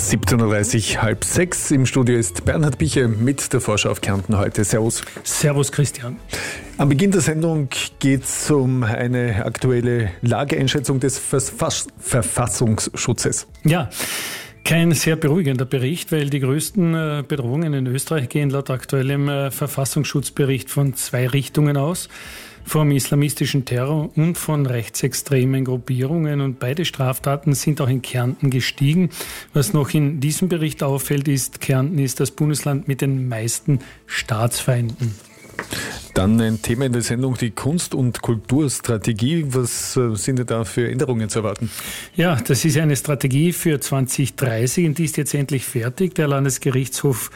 17.30 Uhr, halb sechs. Im Studio ist Bernhard Biche mit der Vorschau auf Kärnten heute. Servus. Servus, Christian. Am Beginn der Sendung geht es um eine aktuelle Lageeinschätzung des Verfassungsschutzes. Ja, kein sehr beruhigender Bericht, weil die größten Bedrohungen in Österreich gehen laut aktuellem Verfassungsschutzbericht von zwei Richtungen aus. Vom islamistischen Terror und von rechtsextremen Gruppierungen. Und beide Straftaten sind auch in Kärnten gestiegen. Was noch in diesem Bericht auffällt, ist, Kärnten ist das Bundesland mit den meisten Staatsfeinden. Dann ein Thema in der Sendung, die Kunst- und Kulturstrategie. Was sind denn da für Änderungen zu erwarten? Ja, das ist eine Strategie für 2030 und die ist jetzt endlich fertig. Der Landesrechnungshof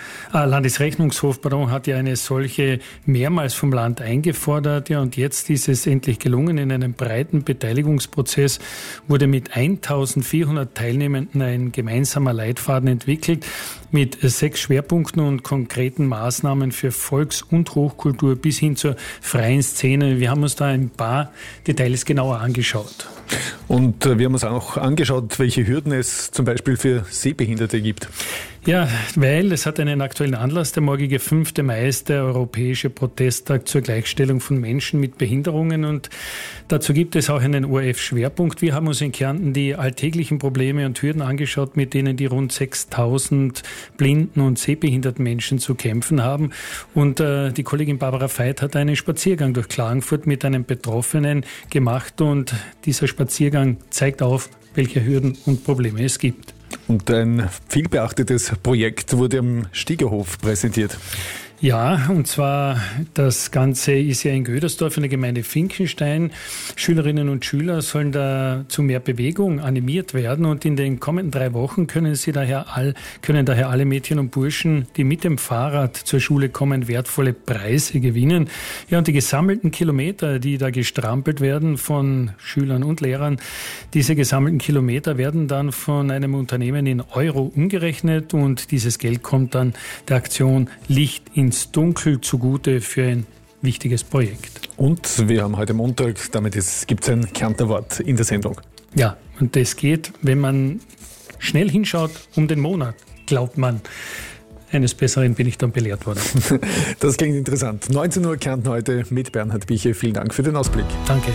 hat ja eine solche mehrmals vom Land eingefordert. Ja, und jetzt ist es endlich gelungen. In einem breiten Beteiligungsprozess wurde mit 1400 Teilnehmenden ein gemeinsamer Leitfaden entwickelt mit 6 Schwerpunkten und konkreten Maßnahmen für Volks- und Hochkultur bis hin zur freien Szene. Wir haben uns da ein paar Details genauer angeschaut. Und wir haben uns auch angeschaut, welche Hürden es zum Beispiel für Sehbehinderte gibt. Ja, weil es hat einen aktuellen Anlass. Der morgige 5. Mai ist der Europäische Protesttag zur Gleichstellung von Menschen mit Behinderungen und dazu gibt es auch einen ORF-Schwerpunkt. Wir haben uns in Kärnten die alltäglichen Probleme und Hürden angeschaut, mit denen die rund 6.000 blinden und sehbehinderten Menschen zu kämpfen haben. Und die Kollegin Barbara Veit hat einen Spaziergang durch Klagenfurt mit einem Betroffenen gemacht und dieser Spaziergang zeigt auf, welche Hürden und Probleme es gibt. Und ein vielbeachtetes Projekt wurde am Stiegerhof präsentiert. Ja, und zwar das Ganze ist ja in Gödersdorf in der Gemeinde Finkenstein. Schülerinnen und Schüler sollen da zu mehr Bewegung animiert werden und in den kommenden 3 Wochen können daher alle Mädchen und Burschen, die mit dem Fahrrad zur Schule kommen, wertvolle Preise gewinnen. Ja, und die gesammelten Kilometer, die da gestrampelt werden von Schülern und Lehrern, diese gesammelten Kilometer werden dann von einem Unternehmen in Euro umgerechnet und dieses Geld kommt dann der Aktion Licht ins Dunkel zugute für ein wichtiges Projekt. Und wir haben heute Montag, damit gibt es ein Kärntner Wort in der Sendung. Ja, und das geht, wenn man schnell hinschaut, um den Monat, glaubt man. Eines Besseren bin ich dann belehrt worden. Das klingt interessant. 19 Uhr Kärnten heute mit Bernhard Biche. Vielen Dank für den Ausblick. Danke.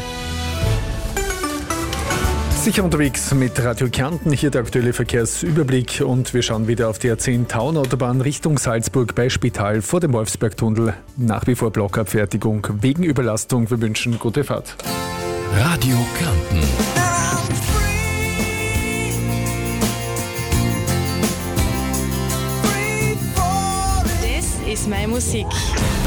Sicher unterwegs mit Radio Kärnten, hier der aktuelle Verkehrsüberblick und wir schauen wieder auf die A10-Tauern-Autobahn Richtung Salzburg bei Spital vor dem Wolfsbergtunnel. Nach wie vor Blockabfertigung wegen Überlastung. Wir wünschen gute Fahrt. Radio Kärnten. Das ist meine Musik.